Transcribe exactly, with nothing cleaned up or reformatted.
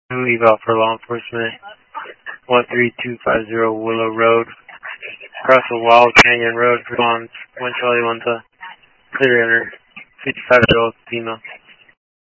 Eval for law enforcement. one three two five zero Willow Road. Across the Wild Canyon Road. Response. one Charlie one to clear enter. fifty-five year old female.